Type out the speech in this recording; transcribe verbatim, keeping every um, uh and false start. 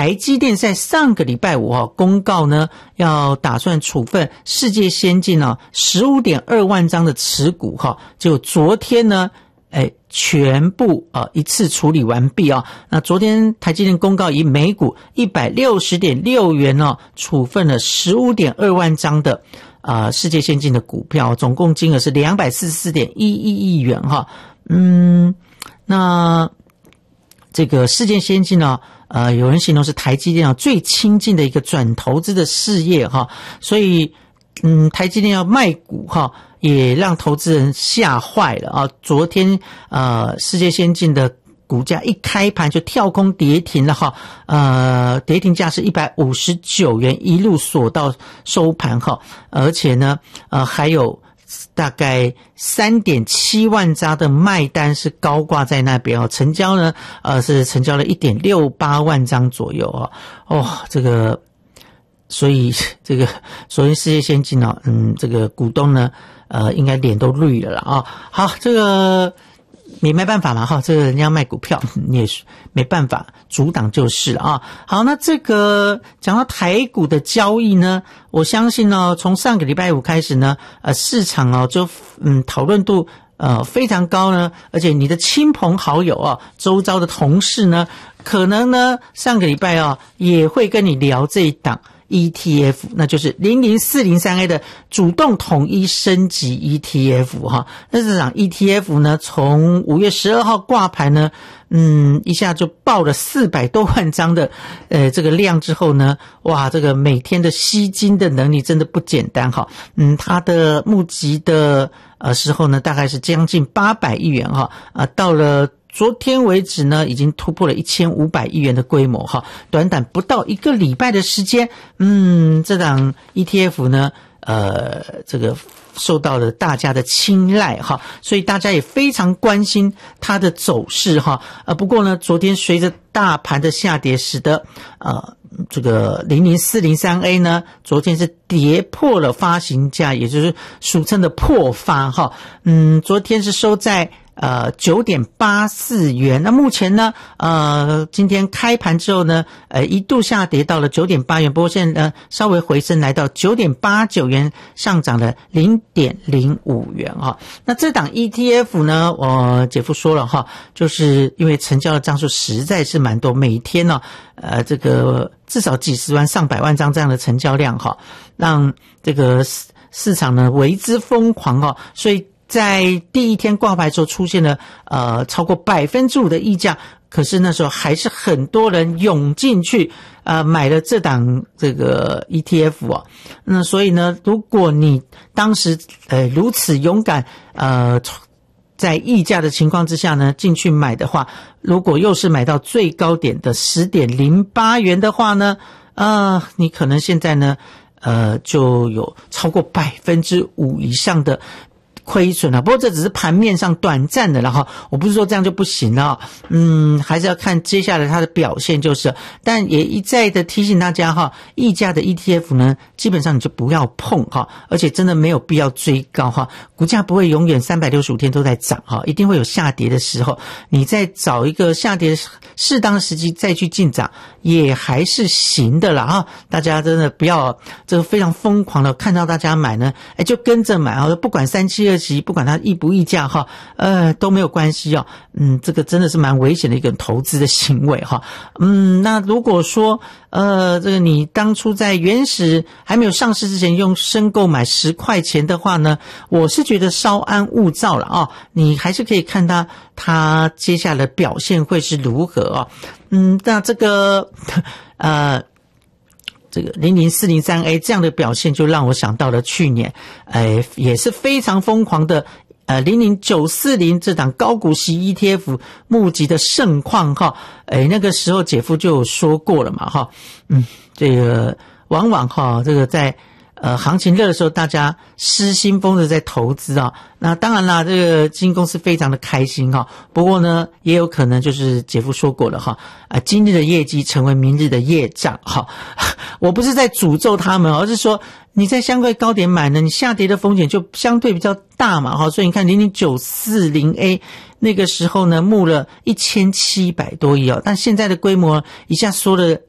台积电在上个礼拜五哦公告呢，要打算处分世界先进哦 十五点二万张的持股哈，结果昨天呢哎，全部啊、呃、一次处理完毕啊、哦。那昨天台积电公告以每股 一百六十点六元哦，处分了 十五点二万张的啊、呃、世界先进的股票，总共金额是 两百四十四点一一亿元哈。嗯，那这个世界先进呢，呃，有人形容是台积电啊最亲近的一个转投资的事业哈，所以嗯，台积电要卖股哈，也让投资人吓坏了啊！昨天呃，世界先进的股价一开盘就跳空跌停了哈，呃，跌停价是一百五十九元，一路锁到收盘哈，而且呢，呃，还有大概 三点七万张的卖单是高挂在那边哦，成交呢呃是成交了 一点六八万张左右哦。哦，这个所以这个所谓世界先进哦，嗯，这个股东呢呃应该脸都绿了啦啊、哦。好，这个也没办法嘛哈，这个人家卖股票你也没办法阻挡就是了啊。好，那这个讲到台股的交易呢，我相信呢，从上个礼拜五开始呢，呃，市场哦就嗯讨论度呃非常高呢，而且你的亲朋好友啊，周遭的同事呢，可能呢上个礼拜啊也会跟你聊这一档E T F， 那就是零零四零三 A 的主动统一升级 E T F 哈。那这场 E T F 呢，从五月十二号挂牌呢，嗯，一下就爆了四百多万张的呃这个量之后呢，哇，这个每天的吸金的能力真的不简单哈。嗯，它的募集的呃时候呢，大概是将近八百亿元哈，啊，到了昨天为止呢，已经突破了一千五百亿元的规模哈，短短不到一个礼拜的时间，嗯，这档 E T F 呢，呃，这个受到了大家的青睐哈，所以大家也非常关心它的走势哈。呃，不过呢，昨天随着大盘的下跌，使得呃这个零零四零三 A 呢，昨天是跌破了发行价，也就是俗称的破发哈。嗯，昨天是收在呃 九点八四元，那目前呢呃今天开盘之后呢呃一度下跌到了 九点八元，不过现在呢稍微回升来到 九点八九元，上涨了 零点零五元哈。那这档 E T F 呢，我姐夫说了哈，就是因为成交的张数实在是蛮多，每天呢呃这个至少几十万上百万张这样的成交量哈，让这个市场呢为之疯狂哈，所以在第一天挂牌的时候出现了呃超过百分之五的溢价，可是那时候还是很多人涌进去呃买了这档这个 E T F 哦。那所以呢，如果你当时呃如此勇敢呃在溢价的情况之下呢进去买的话，如果又是买到最高点的 十点零八元的话呢，呃你可能现在呢呃就有超过百分之五以上的亏损了，不过这只是盘面上短暂的了哈，我不是说这样就不行了，嗯，还是要看接下来它的表现就是，但也一再的提醒大家哈，溢价的 E T F 呢，基本上你就不要碰哈，而且真的没有必要追高哈，股价不会永远三百六十五天都在涨哈，一定会有下跌的时候，你再找一个下跌适当的时机再去进场，也还是行的啦哈，大家真的不要这个非常疯狂的看到大家买呢，哎就跟着买啊，不管三七二十一，不管它溢不溢价哈，呃都没有关系哦。嗯，这个真的是蛮危险的一个投资的行为哈。嗯，那如果说呃这个你当初在原始还没有上市之前用申购买十块钱的话呢，我是觉得稍安勿躁了啊、哦。你还是可以看它它接下来的表现会是如何哦。嗯，那这个呃。这个零零四零三 A 这样的表现就让我想到了去年呃也是非常疯狂的呃零零九四零这档高股息 E T F 募集的盛况哈，诶那个时候姐夫就有说过了嘛哈，嗯这个往往哈这个在呃行情热的时候大家失心疯的在投资啊，那当然啦这个基金公司非常的开心哈，不过呢也有可能就是姐夫说过了哈，啊今日的业绩成为明日的业障哈，我不是在诅咒他们，而是说你在相对高点买呢，你下跌的风险就相对比较大嘛哈，所以你看零零九四零 A 那个时候呢募了一千七百多亿哦，但现在的规模一下缩了